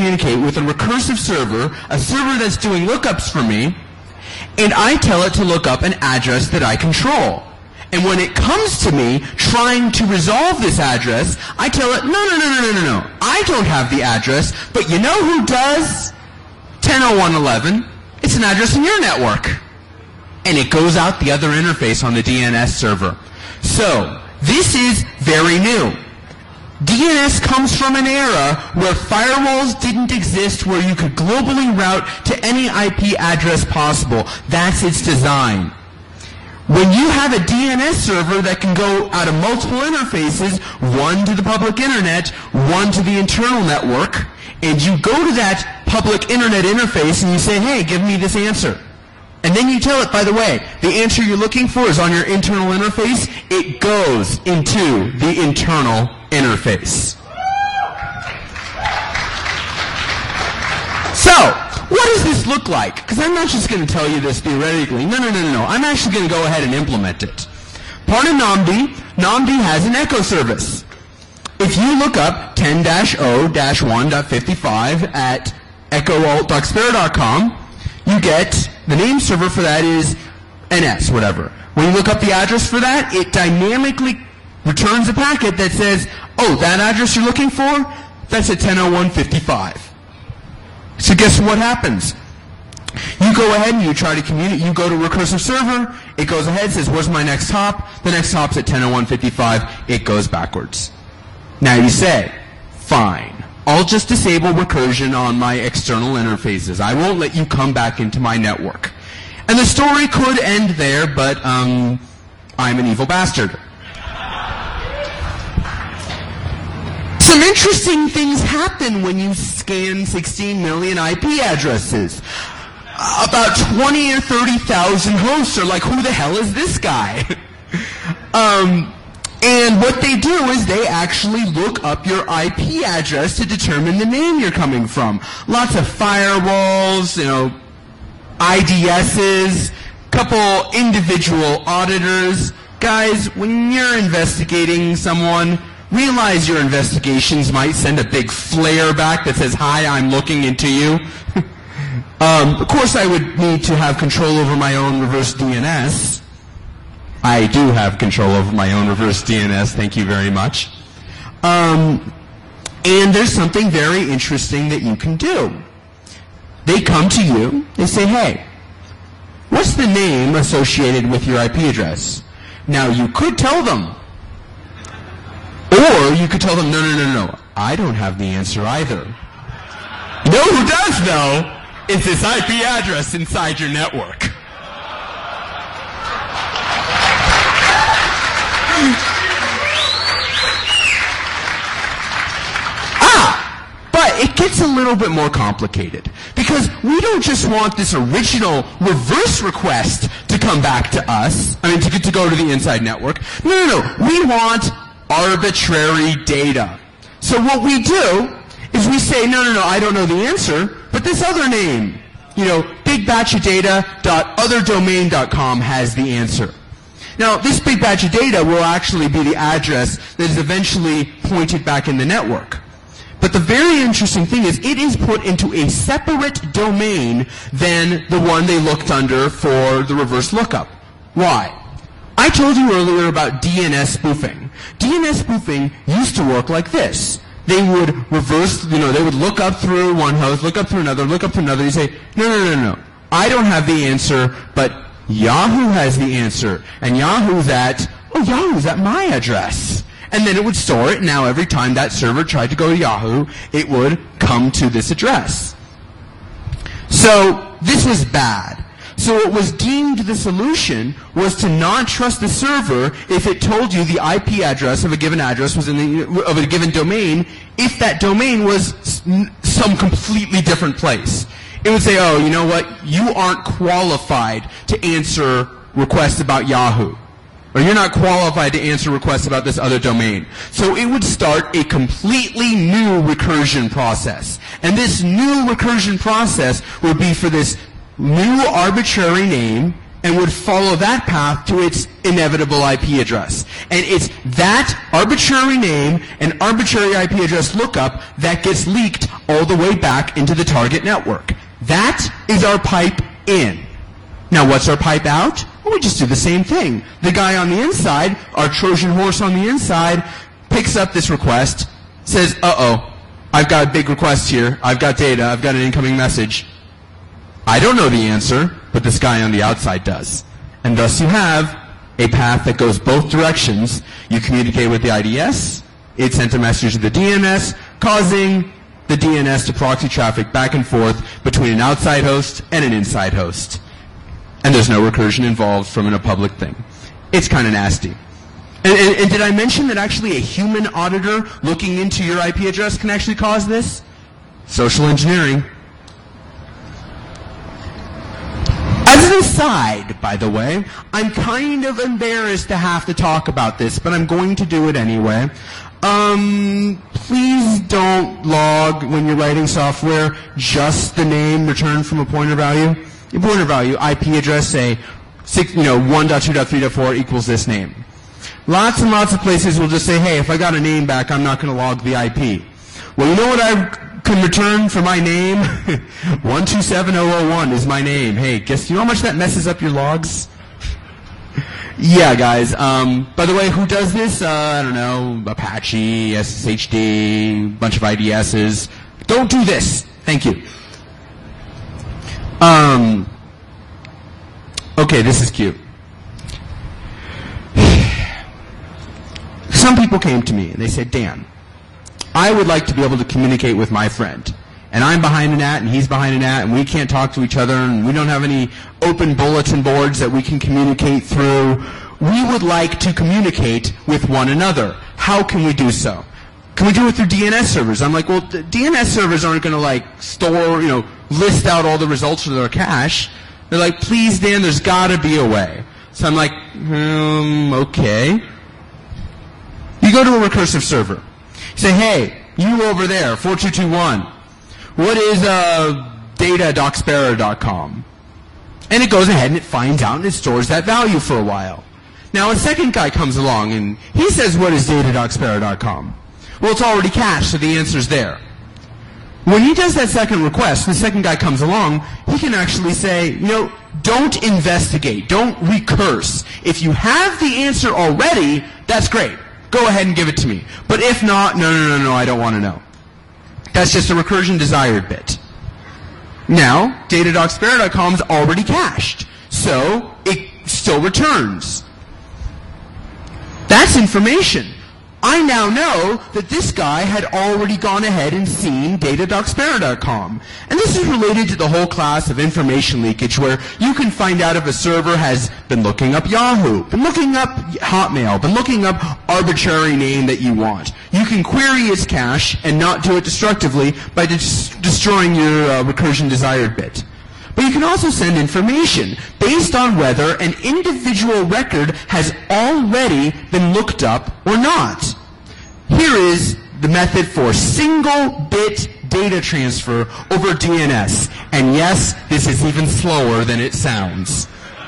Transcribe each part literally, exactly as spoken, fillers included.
communicate with a recursive server, a server that's doing lookups for me, and I tell it to look up an address that I control. And when it comes to me trying to resolve this address, I tell it, no, no, no, no, no, no, no. I don't have the address, but you know who does? ten oh one eleven. It's an address in your network. And it goes out the other interface on the D N S server. So, this is very new. D N S comes from an era where firewalls didn't exist, where you could globally route to any I P address possible. That's its design. When you have a D N S server that can go out of multiple interfaces, one to the public internet, one to the internal network, and you go to that public internet interface and you say, hey, give me this answer. And then you tell it, by the way, the answer you're looking for is on your internal interface. It goes into the internal interface. So, what does this look like? Because I'm not just going to tell you this theoretically. No, no, no, no, no. I'm actually going to go ahead and implement it. Part of Namdi, Namdi has an echo service. If you look up ten dash oh dash one dot fifty-five at echo alt dot xpera dot com, you get the name server for that is N S, whatever. When you look up the address for that, it dynamically returns a packet that says, oh, that address you're looking for? That's at ten oh one fifty-five. So guess what happens? You go ahead and you try to communicate. You go to recursive server. It goes ahead, says, where's my next hop? The next hop's at ten oh one fifty-five. It goes backwards. Now you say, fine. I'll just disable recursion on my external interfaces. I won't let you come back into my network. And the story could end there, but um, I'm an evil bastard. Some interesting things happen when you scan sixteen million I P addresses. About twenty or thirty thousand hosts are like, who the hell is this guy? um, and what they do is they actually look up your I P address to determine the name you're coming from. Lots of firewalls, you know, I D Ss, couple individual auditors. Guys, when you're investigating someone, realize your investigations might send a big flare back that says, hi, I'm looking into you. um, of course, I would need to have control over my own reverse D N S. I do have control over my own reverse D N S, thank you very much. Um, and there's something very interesting that you can do. They come to you, they say, hey, what's the name associated with your I P address? Now, you could tell them. Or you could tell them, no, no, no, no, I don't have the answer either. You know who does know? It's this I P address inside your network. ah! But it gets a little bit more complicated. Because we don't just want this original reverse request to come back to us. I mean, to, to go to the inside network. No, no, no. We want arbitrary data. So what we do is we say, no, no, no, I don't know the answer, but this other name, you know, big batch of data dot other domain dot com has the answer. Now, this big batch of data will actually be the address that is eventually pointed back in the network. But the very interesting thing is it is put into a separate domain than the one they looked under for the reverse lookup. Why? I told you earlier about D N S spoofing. D N S spoofing used to work like this. They would reverse, you know, they would look up through one host, look up through another, look up through another. You say, no, no, no, no. I don't have the answer, but Yahoo has the answer. And Yahoo's at, oh, Yahoo's at my address. And then it would store it. Now every time that server tried to go to Yahoo, it would come to this address. So this was bad. So what was deemed the solution was to not trust the server if it told you the I P address of a given address was in the, of a given domain, if that domain was some completely different place. It would say, oh, you know what, you aren't qualified to answer requests about Yahoo. Or you're not qualified to answer requests about this other domain. So it would start a completely new recursion process. And this new recursion process would be for this new arbitrary name and would follow that path to its inevitable I P address. And it's that arbitrary name and arbitrary I P address lookup that gets leaked all the way back into the target network. That is our pipe in. Now, what's our pipe out? Well, we just do the same thing. The guy on the inside, our Trojan horse on the inside, picks up this request, says, uh-oh, I've got a big request here. I've got data. I've got an incoming message. I don't know the answer, but this guy on the outside does. And thus you have a path that goes both directions. You communicate with the I D S. It sent a message to the D N S, causing the D N S to proxy traffic back and forth between an outside host and an inside host. And there's no recursion involved from a public thing. It's kind of nasty. And, and, and did I mention that actually a human auditor looking into your I P address can actually cause this? Social engineering. As an aside, by the way, I'm kind of embarrassed to have to talk about this, but I'm going to do it anyway. Um, please don't log, when you're writing software, just the name returned from a pointer value. Your pointer value, I P address, say, six, you know, one dot two dot three dot four equals this name. Lots and lots of places will just say, hey, if I got a name back, I'm not going to log the I P. Well, you know what I can return for my name? one two seven zero zero one is my name. Hey, guess, you know how much that messes up your logs? Yeah, guys. Um, by the way, who does this? Uh, I don't know, Apache, S S H D, bunch of I D Ss. Don't do this. Thank you. Um, okay, this is cute. Some people came to me and they said, Dan, I would like to be able to communicate with my friend. And I'm behind an at and he's behind an at and we can't talk to each other and we don't have any open bulletin boards that we can communicate through. We would like to communicate with one another. How can we do so? Can we do it through D N S servers? I'm like, well, the D N S servers aren't going to like store, you know, list out all the results of their cache. They're like, please, Dan, there's got to be a way. So I'm like, um, okay. You go to a recursive server. You say, hey, you over there, four two two one, what is uh, data dot sparrow dot com? And it goes ahead and it finds out and it stores that value for a while. Now a second guy comes along and he says, what is data dot sparrow dot com? Well, it's already cached, so the answer's there. When he does that second request, the second guy comes along, he can actually say, you know, don't investigate, don't recurse. If you have the answer already, that's great. Go ahead and give it to me. But if not, no, no, no, no, I don't want to know. That's just a recursion desired bit. Now, data dot sparrow dot com is already cached, so it still returns. That's information. I now know that this guy had already gone ahead and seen data dot sparrow dot com. And this is related to the whole class of information leakage where you can find out if a server has been looking up Yahoo, been looking up Hotmail, been looking up arbitrary name that you want. You can query its cache and not do it destructively by des- destroying your uh, recursion desired bit. But you can also send information based on whether an individual record has already been looked up or not. Here is the method for single bit data transfer over D N S. And yes, this is even slower than it sounds.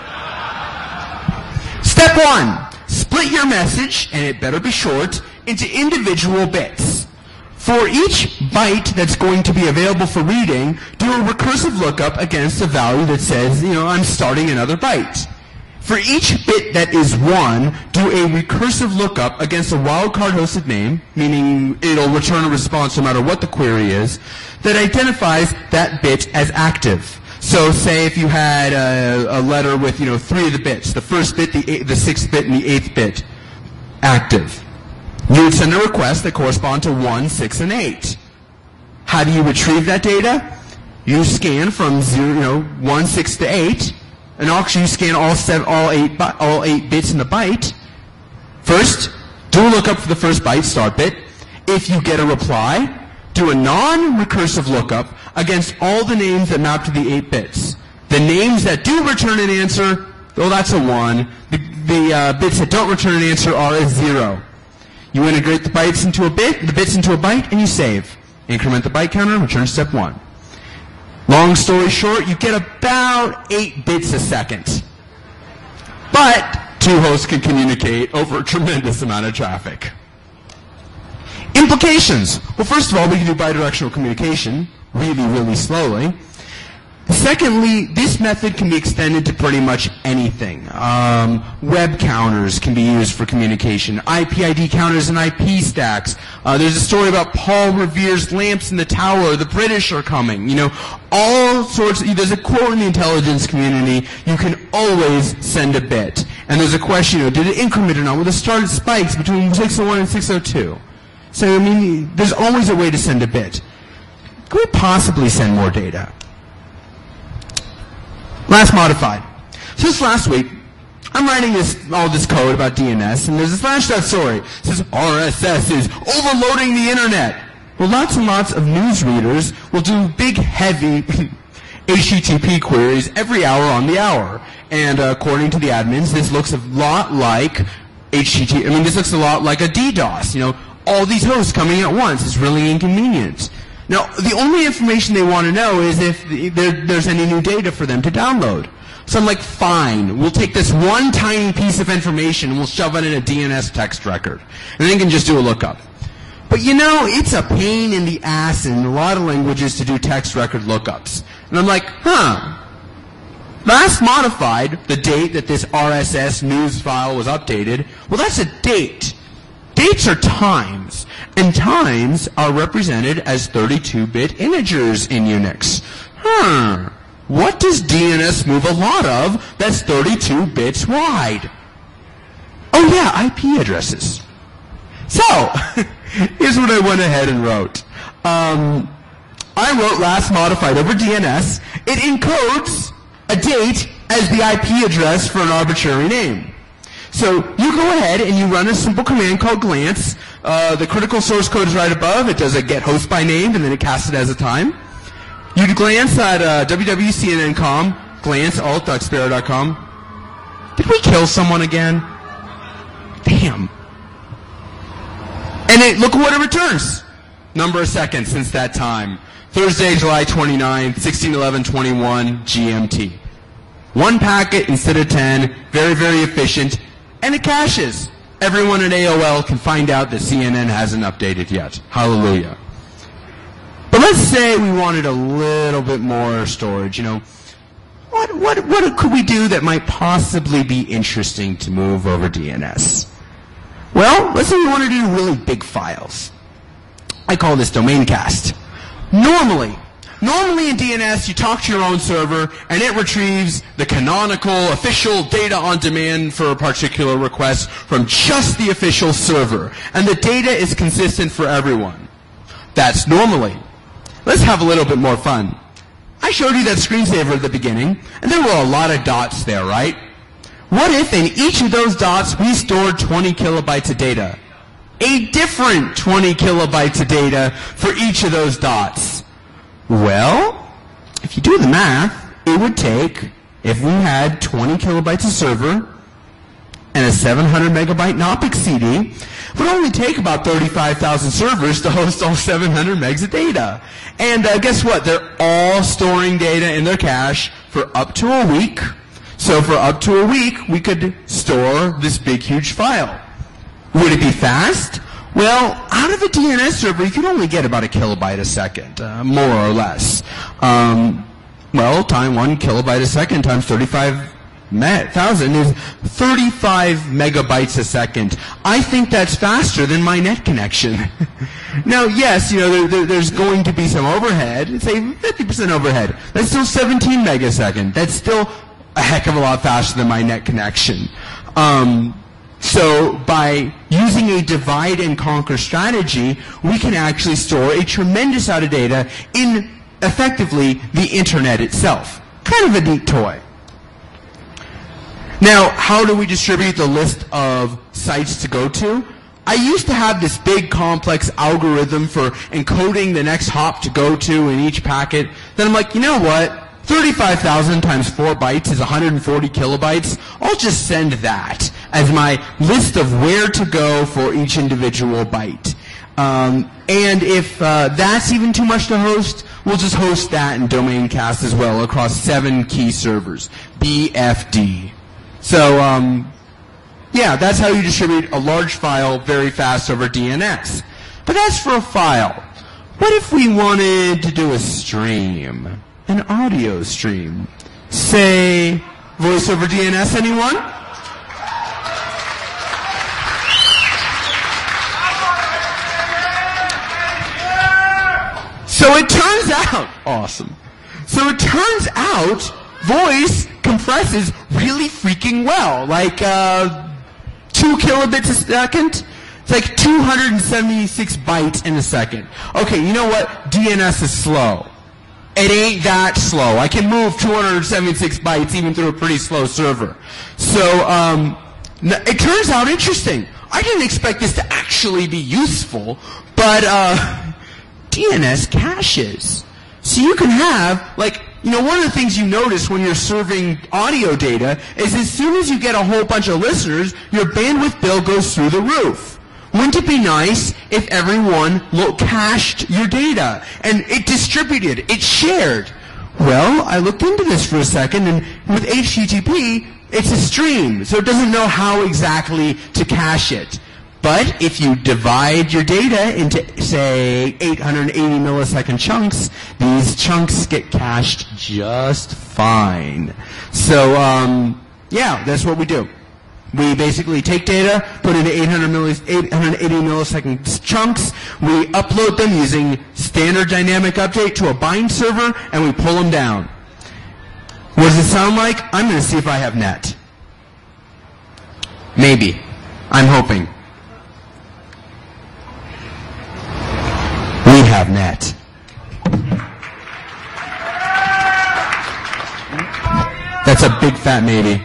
Step one, split your message, and it better be short, into individual bits. For each byte that's going to be available for reading, do a recursive lookup against a value that says, you know, I'm starting another byte. For each bit that is one, do a recursive lookup against a wildcard hosted name, meaning it'll return a response no matter what the query is, that identifies that bit as active. So say if you had a, a letter with, you know, three of the bits, the first bit, the, eight, the sixth bit, and the eighth bit, active. You would send a request that correspond to one, six, and eight. How do you retrieve that data? You scan from zero, you know, one, six to eight, and actually you scan all seven, all eight, all eight bits in the byte. First, do a lookup for the first byte, start bit. If you get a reply, do a non-recursive lookup against all the names that map to the eight bits. The names that do return an answer, well, that's a one. The, the uh, bits that don't return an answer are a zero. You integrate the bytes into a bit, the bits into a byte, and you save. Increment the byte counter, return step one. Long story short, you get about eight bits a second. But two hosts can communicate over a tremendous amount of traffic. Implications. Well, first of all, we can do bidirectional communication really, really slowly. Secondly, this method can be extended to pretty much anything. Um, web counters can be used for communication. I P I D counters and I P stacks. Uh, there's a story about Paul Revere's lamps in the tower. The British are coming. You know, all sorts. Of, there's a quote in the intelligence community: "You can always send a bit." And there's a question: you know, did it increment or not? Well, it started spikes between six oh one and six oh two. So I mean, there's always a way to send a bit. Could we possibly send more data? Last modified. So this last week, I'm writing this all this code about D N S, and there's a Slashdot story. It says R S S is overloading the internet. Well, lots and lots of news readers will do big, heavy H T T P queries every hour on the hour. And uh, according to the admins, this looks a lot like H T T P. I mean, this looks a lot like a DDoS. You know, all these hosts coming at once is really inconvenient. Now, the only information they want to know is if there, there's any new data for them to download. So I'm like, fine, we'll take this one tiny piece of information and we'll shove it in a D N S text record. And then you can just do a lookup. But you know, it's a pain in the ass in a lot of languages to do text record lookups. And I'm like, huh. Last modified, the date that this R S S news file was updated, well, that's a date. Dates are times, and times are represented as thirty-two bit integers in Unix. Hmm. What does D N S move a lot of that's thirty-two bits wide? Oh yeah, I P addresses. So, here's what I went ahead and wrote. Um, I wrote last modified over D N S. It encodes a date as the I P address for an arbitrary name. So you go ahead and you run a simple command called glance. Uh, the critical source code is right above. It does a get host by name, and then it casts it as a time. You glance at uh, w w w dot c n n dot com, glance alt dot sparrow dot com. Did we kill someone again? Damn. And it, look at what it returns. Number of seconds since that time. Thursday, July twenty-ninth, sixteen eleven twenty-one G M T. One packet instead of ten. Very, very efficient. And it caches. Everyone at A O L can find out that C N N hasn't updated yet. Hallelujah. But let's say we wanted a little bit more storage. You know, what, what, what could we do that might possibly be interesting to move over D N S? Well, let's say we want to do really big files. I call this domain cast. Normally, Normally in D N S, you talk to your own server, and it retrieves the canonical, official data on demand for a particular request from just the official server. And the data is consistent for everyone. That's normally. Let's have a little bit more fun. I showed you that screensaver at the beginning, and there were a lot of dots there, right? What if in each of those dots we stored twenty kilobytes of data? A different twenty kilobytes of data for each of those dots. Well, if you do the math, it would take, if we had twenty kilobytes of server and a seven hundred megabyte N O P X C D, it would only take about thirty-five thousand servers to host all seven hundred megs of data. And uh, guess what? They're all storing data in their cache for up to a week. So for up to a week, we could store this big, huge file. Would it be fast? Well, out of a D N S server, you can only get about a kilobyte a second, uh, more or less. Um, well, time one kilobyte a second times thirty-five thousand is thirty-five megabytes a second. I think that's faster than my net connection. Now, yes, you know, there, there, there's going to be some overhead. Say fifty percent overhead. That's still seventeen megasecond. That's still a heck of a lot faster than my net connection. Um, So by using a divide and conquer strategy, we can actually store a tremendous amount of data in, effectively, the internet itself. Kind of a neat toy. Now, how do we distribute the list of sites to go to? I used to have this big complex algorithm for encoding the next hop to go to in each packet. Then I'm like, you know what? thirty-five thousand times four bytes is one hundred forty kilobytes. I'll just send that as my list of where to go for each individual byte. Um, and if uh, that's even too much to host, we'll just host that in domain cast as well across seven key servers. B F D. So, um, yeah, that's how you distribute a large file very fast over D N S. But that's for a file. What if we wanted to do a stream? An audio stream? Say, voice over D N S, anyone? So it turns out, awesome. So it turns out, voice compresses really freaking well. Like, uh, two kilobits a second? It's like two hundred seventy-six bytes in a second. Okay, you know what? D N S is slow. It ain't that slow. I can move two hundred seventy-six bytes even through a pretty slow server. So, um, it turns out interesting. I didn't expect this to actually be useful, but, uh, D N S caches. So you can have, like, you know, one of the things you notice when you're serving audio data is as soon as you get a whole bunch of listeners, your bandwidth bill goes through the roof. Wouldn't it be nice if everyone cached your data and it distributed, it shared? Well, I looked into this for a second, and with H T T P, it's a stream, so it doesn't know how exactly to cache it. But if you divide your data into, say, eight hundred eighty millisecond chunks, these chunks get cached just fine. So, um, yeah, that's what we do. We basically take data, put it into eight hundred eighty millisecond chunks, we upload them using standard dynamic update to a bind server, and we pull them down. What does it sound like? I'm going to see if I have net. Maybe. I'm hoping. We have net. That's a big fat maybe.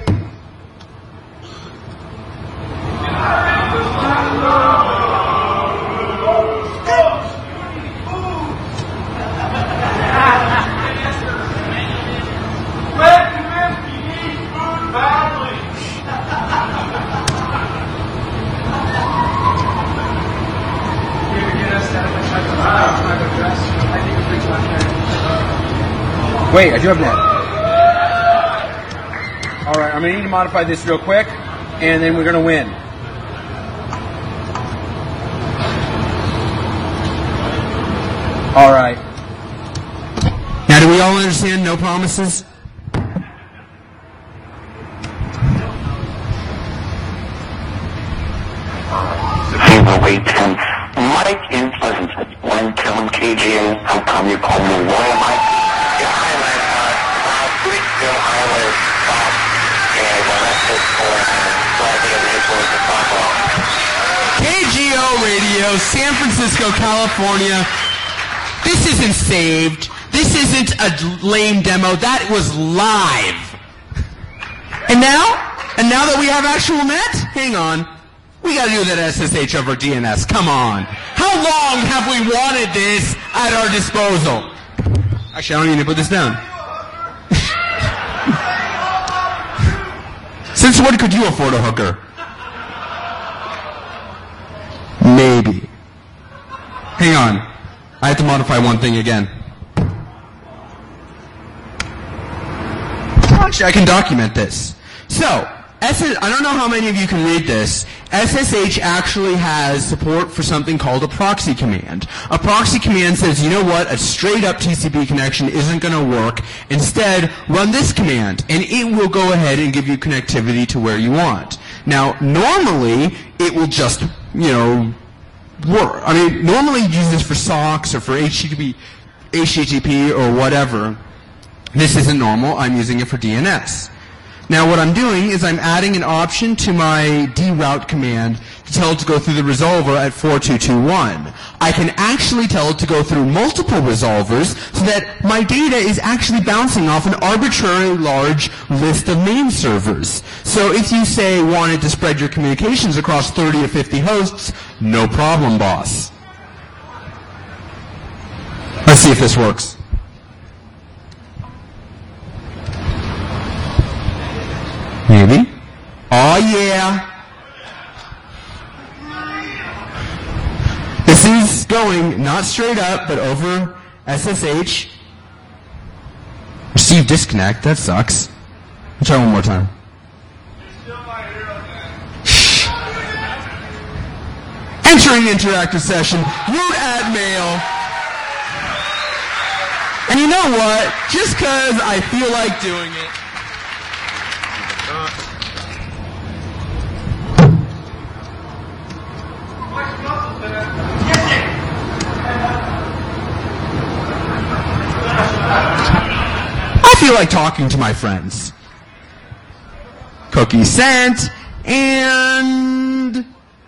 Wait, I do have net. All right, I'm going to need to modify this real quick, and then we're going to win. All right. Now, do we all understand no promises? Fever weight ten. Mike in Pleasanton. One Kevin K G A. How come you call me Royal Mike? Yeah, hi, man. Uh, Streetsville Highway stop. And uh, that's it for driving and influence of Buffalo. K G O Radio, San Francisco, California. This isn't saved. This isn't a lame demo. That was live. And now? And now that we have actual net? Hang on. We gotta do that S S H over D N S. Come on. How long have we wanted this at our disposal? Actually, I don't need to put this down. Since when could you afford a hooker? Maybe. Hang on. I have to modify one thing again. Actually, I can document this. So, S S, I don't know how many of you can read this. S S H actually has support for something called a proxy command. A proxy command says, you know what, a straight up T C P connection isn't going to work. Instead, run this command, and it will go ahead and give you connectivity to where you want. Now, normally, it will just, you know, work. I mean, normally you use this for socks or for H T T P, H T T P or whatever. This isn't normal. I'm using it for D N S. Now what I'm doing is I'm adding an option to my droute command to tell it to go through the resolver at four two two one. I can actually tell it to go through multiple resolvers so that my data is actually bouncing off an arbitrarily large list of name servers. So if you say wanted to spread your communications across thirty or fifty hosts, no problem, boss. Let's see if this works. Maybe. Oh yeah. This is going not straight up, but over S S H. Receive disconnect. That sucks. Let's try one more time. featuring interactive session, root at mail. And you know what? Just because I feel like doing it. I feel like talking to my friends. Cookie sent, and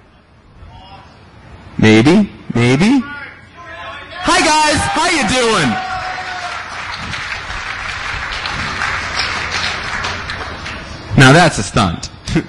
maybe, maybe. Hi guys, how you doing? Now that's a stunt.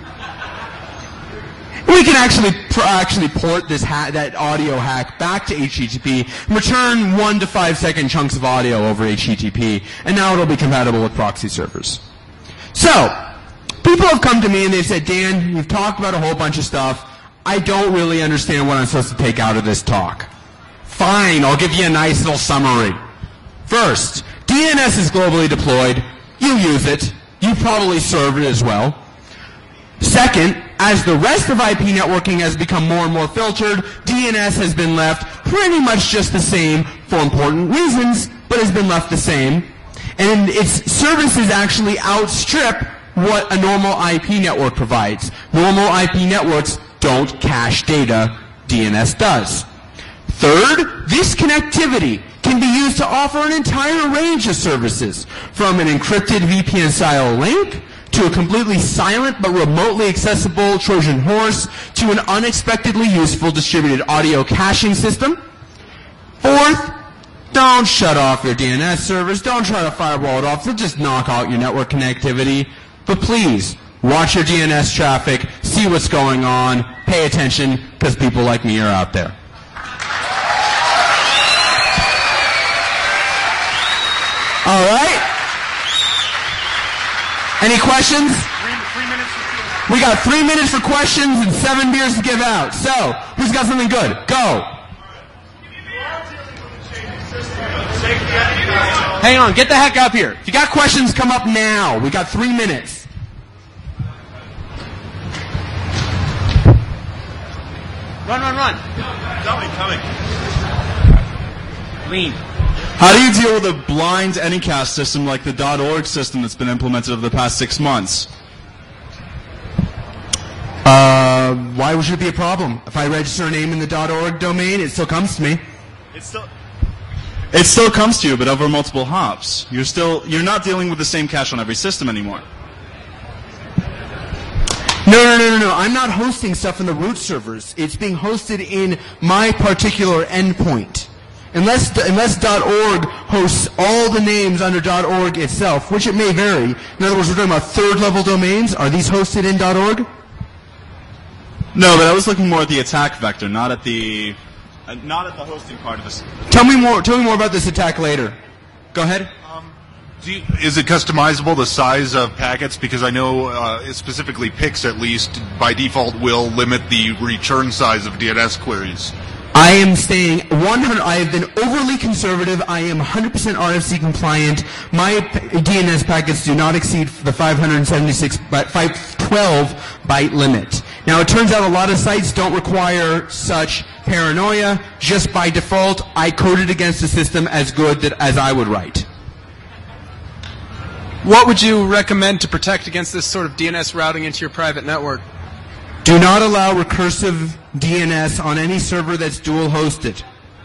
We can actually pr- actually port this ha- that audio hack back to H T T P, and return one to five second chunks of audio over H T T P, and now it'll be compatible with proxy servers. So, people have come to me and they've said, Dan, you've talked about a whole bunch of stuff. I don't really understand what I'm supposed to take out of this talk. Fine, I'll give you a nice little summary. First, D N S is globally deployed. You use it. You probably serve it as well. Second, as the rest of I P networking has become more and more filtered, D N S has been left pretty much just the same for important reasons, but has been left the same. And its services actually outstrip what a normal I P network provides. Normal I P networks don't cache data. D N S does. Third, this connectivity can be used to offer an entire range of services, from an encrypted V P N-style link to a completely silent but remotely accessible Trojan horse to an unexpectedly useful distributed audio caching system. Fourth, don't shut off your D N S servers. Don't try to firewall it off. They'll just knock out your network connectivity. But please, watch your D N S traffic, see what's going on, pay attention, because people like me are out there. All right. Any questions? Three, three minutes. We got three minutes for questions and seven beers to give out. So, who's got something good? Go. Hang on, get the heck up here. If you got questions, come up now. We got three minutes. Run, run, run. Coming, coming. Lean. How do you deal with a blind Anycast system like the .org system that's been implemented over the past six months? Uh, why should it be a problem? If I register a name in the .org domain, it still comes to me. It's still, it still comes to you, but over multiple hops. You're still, you're not dealing with the same cache on every system anymore. No, no, no, no, no. I'm not hosting stuff in the root servers. It's being hosted in my particular endpoint. Unless, unless .org hosts all the names under .org itself, which it may vary. In other words, we're talking about third-level domains. Are these hosted in .org? No, but I was looking more at the attack vector, not at the, uh, not at the hosting part of this. Tell me more. Tell me more about this attack later. Go ahead. Um, do you, is it customizable, the size of packets? Because I know uh, specifically P I X at least by default will limit the return size of D N S queries. I am staying one hundred. I have been overly conservative. I am one hundred percent R F C compliant. My D N S packets do not exceed the five seventy-six, five twelve byte limit. Now, it turns out a lot of sites don't require such paranoia. Just by default, I coded against the system as good that, as I would write. What would you recommend to protect against this sort of D N S routing into your private network? Do not allow recursive D N S on any server that's dual hosted.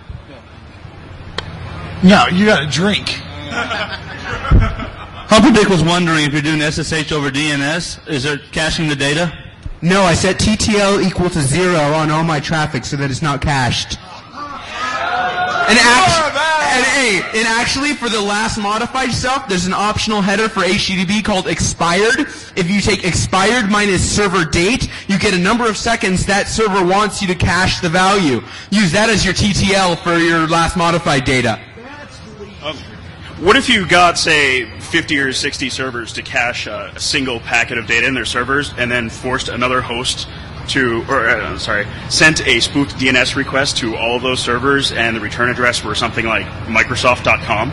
No, you got to drink. Humperdick was wondering if you're doing S S H over D N S, is it caching the data? No, I set T T L equal to zero on all my traffic so that it's not cached. And, act- and, hey, and actually, for the last modified stuff, there's an optional header for H T T P called expired. If you take expired minus server date, you get a number of seconds that server wants you to cache the value. Use that as your T T L for your last modified data. Um, what if you got, say, fifty or sixty servers to cache uh, a single packet of data in their servers and then forced another host to, or uh, sorry, sent a spoofed D N S request to all of those servers and the return address were something like Microsoft dot com?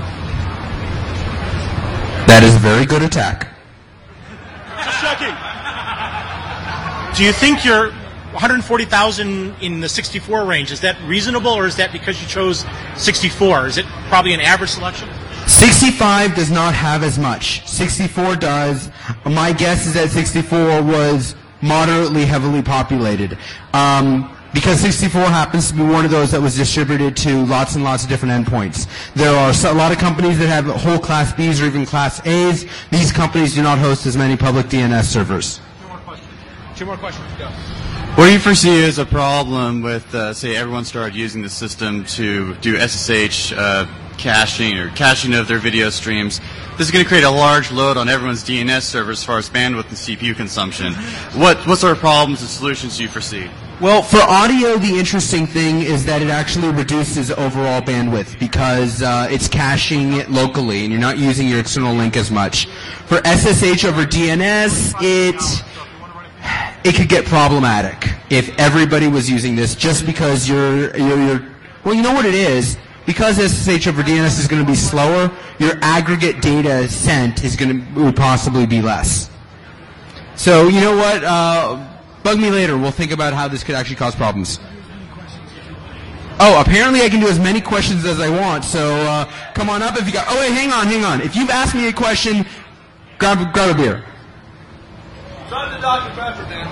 That is a very good attack. Just checking. Do you think you're, one hundred forty thousand in the sixty-four range. Is that reasonable, or is that because you chose sixty-four? Is it probably an average selection? sixty-five does not have as much. sixty-four does. My guess is that sixty-four was moderately heavily populated. Um, because sixty-four happens to be one of those that was distributed to lots and lots of different endpoints. There are a lot of companies that have whole Class Bs or even Class As. These companies do not host as many public D N S servers. Two more questions. Two more questions. Go. What do you foresee as a problem with, uh, say, everyone started using the system to do S S H uh, caching or caching of their video streams? This is going to create a large load on everyone's D N S servers as far as bandwidth and C P U consumption. What, what sort of problems and solutions do you foresee? Well, for audio, the interesting thing is that it actually reduces overall bandwidth because uh, it's caching it locally and you're not using your external link as much. For S S H over D N S, it it could get problematic if everybody was using this just because you're, you're, you're well, you know what it is? Because S S H over D N S is going to be slower, your aggregate data sent is going to would possibly be less. So, you know what? Uh, bug me later. We'll think about how this could actually cause problems. Oh, apparently I can do as many questions as I want. So uh, come on up if you got. Oh wait, hang on, hang on. If you've asked me a question, grab grab a beer. Try the Doctor Pepper, man.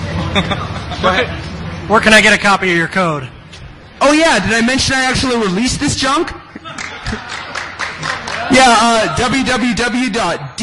Where can I get a copy of your code? Oh yeah, did I mention I actually released this junk? Yeah, uh, w w w dot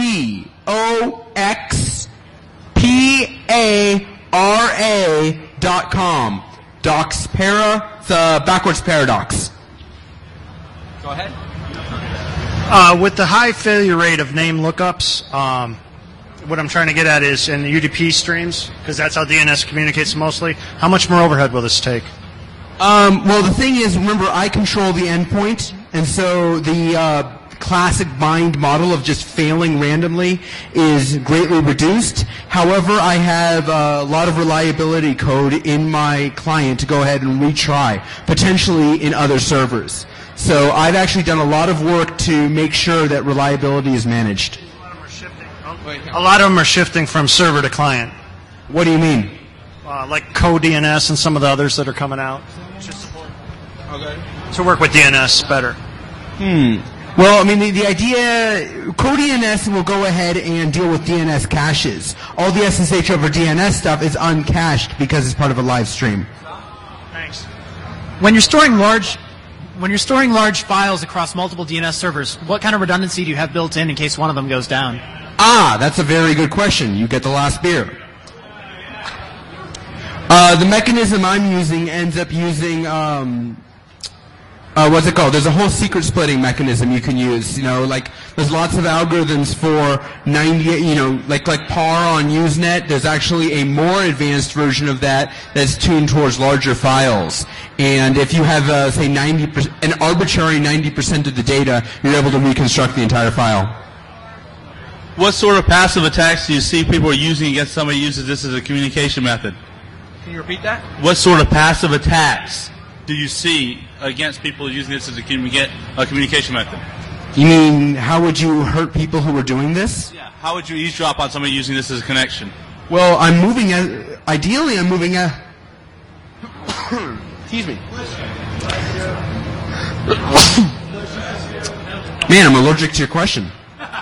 doxpara dot com. Doxpara, it's a backwards paradox. Go ahead. Uh, with the high failure rate of name lookups, um, what I'm trying to get at is in the U D P streams, because that's how D N S communicates mostly, how much more overhead will this take? Um, well, the thing is, remember, I control the endpoint, and so the uh, classic bind model of just failing randomly is greatly reduced. However, I have a lot of reliability code in my client to go ahead and retry, potentially in other servers. So I've actually done a lot of work to make sure that reliability is managed. A lot of them are shifting from server to client. What do you mean? Uh, like CoDNS and some of the others that are coming out. To support. Okay. To work with D N S better. Hmm. Well, I mean, the, the idea, CoDNS will go ahead and deal with D N S caches. All the S S H over D N S stuff is uncached because it's part of a live stream. Thanks. When you're storing large, when you're storing large files across multiple D N S servers, what kind of redundancy do you have built in in case one of them goes down? Ah, that's a very good question. You get the last beer. Uh, the mechanism I'm using ends up using, um, uh, what's it called? There's a whole secret splitting mechanism you can use. You know, like there's lots of algorithms for ninety, you know, like like P A R on Usenet. There's actually a more advanced version of that that's tuned towards larger files. And if you have, uh, say, ninety percent, an arbitrary ninety percent of the data, you're able to reconstruct the entire file. What sort of passive attacks do you see people are using against somebody who uses this as a communication method? Can you repeat that? What sort of passive attacks do you see against people using this as a, communica- a communication method? You mean, how would you hurt people who are doing this? Yeah. How would you eavesdrop on somebody using this as a connection? Well, I'm moving, a, ideally I'm moving a... Excuse me. Man, I'm allergic to your question.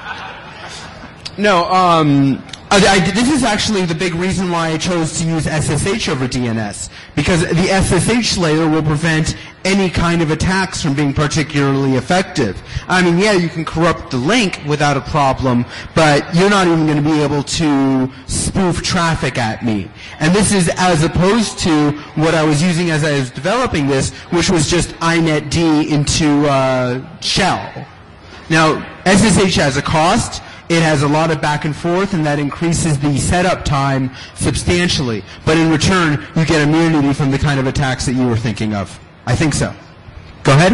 No, um, I, I, this is actually the big reason why I chose to use S S H over D N S, because the S S H layer will prevent any kind of attacks from being particularly effective. I mean, yeah, you can corrupt the link without a problem, but you're not even going to be able to spoof traffic at me. And this is as opposed to what I was using as I was developing this, which was just I N E T D into uh, shell. Now, S S H has a cost. It has a lot of back and forth, and that increases the setup time substantially. But in return, you get immunity from the kind of attacks that you were thinking of. I think so. Go ahead.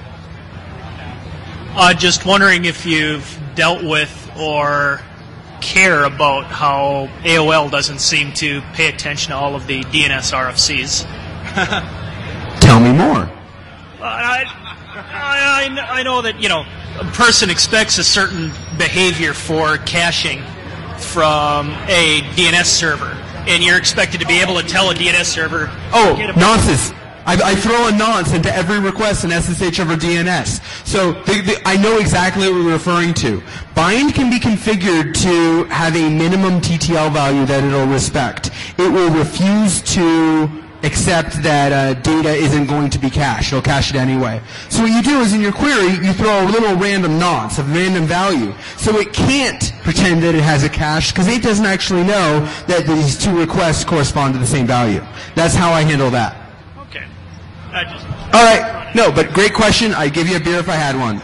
Uh, just wondering if you've dealt with or care about how A O L doesn't seem to pay attention to all of the D N S R F Cs. Tell me more. Uh, I, I, I know that, you know, a person expects a certain behavior for caching from a D N S server. and you're expected to be able to tell a D N S server. Oh, get a- nonces. I, I throw a nonce into every request in S S H over D N S. So the, the, I know exactly what we're referring to. Bind can be configured to have a minimum T T L value that it'll respect. It will refuse to accept that uh, data isn't going to be cached. It'll cache it anyway. So what you do is in your query, you throw a little random nonce, a random value. So it can't pretend that it has a cache because it doesn't actually know that these two requests correspond to the same value. That's how I handle that. Okay. I just, All right. No, but great question. I'd give you a beer if I had one.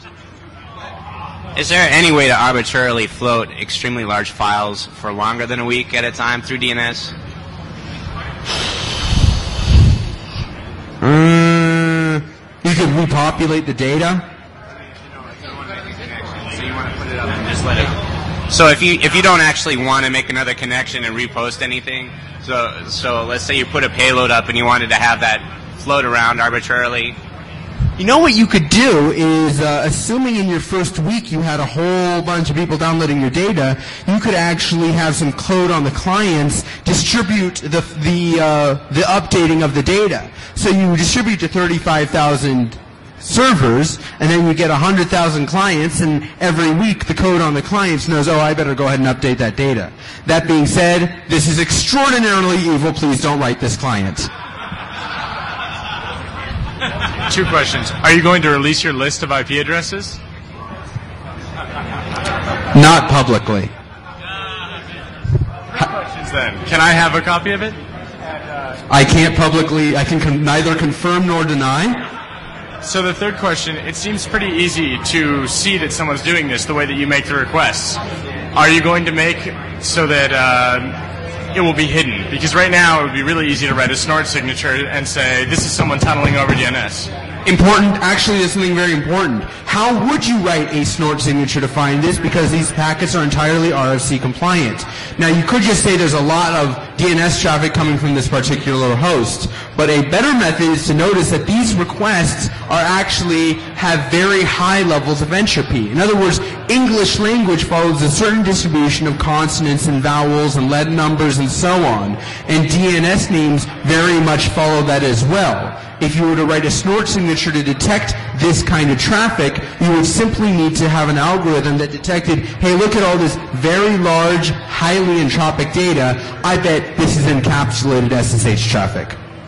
Is there any way to arbitrarily float extremely large files for longer than a week at a time through D N S? Mm, you could repopulate the data. So you want to put it up and just let it. So if you if you don't actually want to make another connection and repost anything, so so let's say you put a payload up and you wanted to have that float around arbitrarily. You know what you could do is, uh, assuming in your first week you had a whole bunch of people downloading your data, you could actually have some code on the clients distribute the the uh, the updating of the data. So you distribute to thirty-five thousand servers, and then you get one hundred thousand clients, and every week the code on the clients knows, oh, I better go ahead and update that data. That being said, this is extraordinarily evil. Please don't write this client. Two questions. Are you going to release your list of I P addresses? Not publicly. Questions then. Can I have a copy of it? I can't publicly, I can con- neither confirm nor deny. So the third question, it seems pretty easy to see that someone's doing this the way that you make the requests. Are you going to make so that uh, it will be hidden? Because right now it would be really easy to write a snort signature and say, this is someone tunneling over D N S. Important, actually there's something very important. How would you write a snort signature to find this? Because these packets are entirely R F C compliant. Now you could just say there's a lot of D N S traffic coming from this particular host, but a better method is to notice that these requests are actually have very high levels of entropy. In other words, English language follows a certain distribution of consonants and vowels and letter numbers and so on, and D N S names very much follow that as well. If you were to write a snort signature to detect this kind of traffic, you would simply need to have an algorithm that detected, hey, look at all this very large, highly entropic data. I bet this is encapsulated S S H traffic.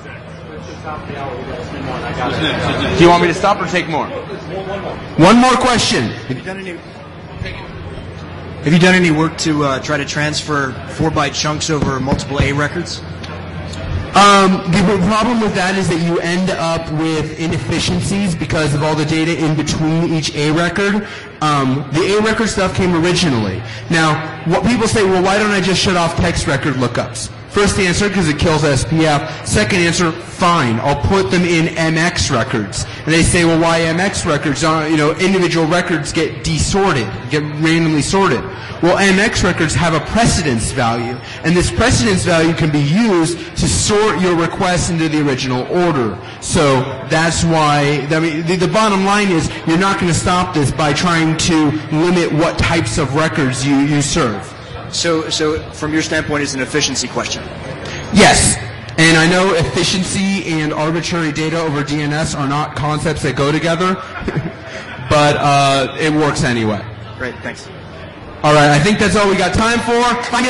Do you want me to stop or take more? One more question. Have you done any, have you done any work to uh, try to transfer four byte chunks over multiple A records? Um, the problem with that is that you end up with inefficiencies because of all the data in between each A record. Um, the A record stuff came originally. Now, what people say, well, why don't I just shut off text record lookups? First answer, because it kills S P F. Second answer, fine, I'll put them in M X records. And they say, well, why M X records? Uh, you know, individual records get desorted, get randomly sorted. Well, M X records have a precedence value, and this precedence value can be used to sort your requests into the original order. So that's why, I mean, the, the bottom line is you're not going to stop this by trying to limit what types of records you, you serve. So, so from your standpoint, it's an efficiency question. Yes. And I know efficiency and arbitrary data over D N S are not concepts that go together, but uh, it works anyway. Great, thanks. All right, I think that's all we got time for.